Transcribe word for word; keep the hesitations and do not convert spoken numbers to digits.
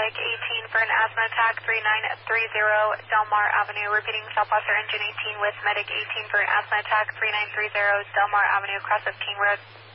Medic eighteen for an asthma attack, three nine three zero Delmar Avenue. Repeating, Southwestern Engine eighteen with Medic eighteen for an asthma attack, three nine three zero Delmar Avenue, cross of King Road.